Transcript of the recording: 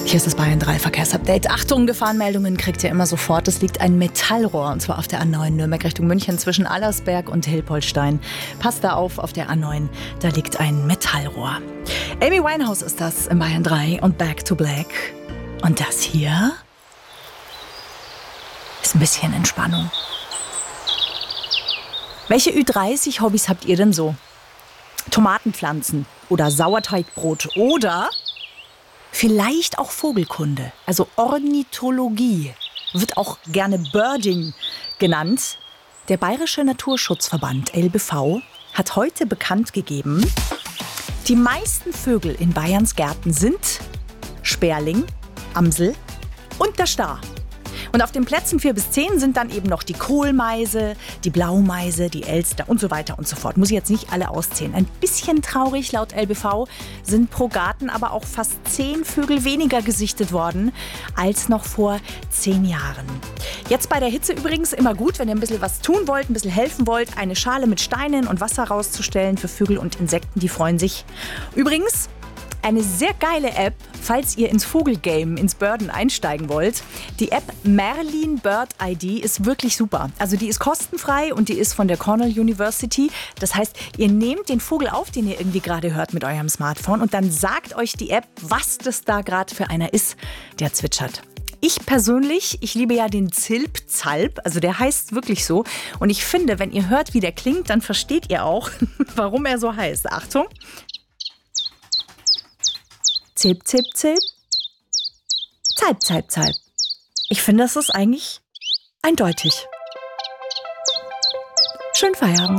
Hier ist das Bayern 3 Verkehrsupdate. Achtung, Gefahrenmeldungen kriegt ihr immer sofort. Es liegt ein Metallrohr, und zwar auf der A9 Nürnberg Richtung München zwischen Allersberg und Hilpoltstein. Passt da auf der A9, da liegt ein Metallrohr. Amy Winehouse ist das im Bayern 3 und Back to Black. Und das hier ist ein bisschen Entspannung. Welche Ü30-Hobbys habt ihr denn so? Tomatenpflanzen oder Sauerteigbrot oder vielleicht auch Vogelkunde, also Ornithologie, wird auch gerne Birding genannt. Der Bayerische Naturschutzverband LBV hat heute bekannt gegeben, die meisten Vögel in Bayerns Gärten sind Sperling, Amsel und der Star. Und auf den Plätzen 4 bis 10 sind dann eben noch die Kohlmeise, die Blaumeise, die Elster und so weiter und so fort. Muss ich jetzt nicht alle auszählen. Ein bisschen traurig, laut LBV sind pro Garten aber auch fast 10 Vögel weniger gesichtet worden als noch vor 10 Jahren. Jetzt bei der Hitze übrigens immer gut, wenn ihr ein bisschen was tun wollt, ein bisschen helfen wollt, eine Schale mit Steinen und Wasser rauszustellen für Vögel und Insekten, die freuen sich. Übrigens, eine sehr geile App, falls ihr ins Vogelgame, ins Birden einsteigen wollt. Die App Merlin Bird ID ist wirklich super. Also die ist kostenfrei und die ist von der Cornell University. Das heißt, ihr nehmt den Vogel auf, den ihr irgendwie gerade hört mit eurem Smartphone, und dann sagt euch die App, was das da gerade für einer ist, der zwitschert. Ich persönlich, ich liebe ja den Zilp-Zalp, also der heißt wirklich so. Und ich finde, wenn ihr hört, wie der klingt, dann versteht ihr auch, warum er so heißt. Achtung! Zilp, zilp, zilp. Zalp, zalp, zalp. Ich finde, das ist eigentlich eindeutig. Schönen Feierabend.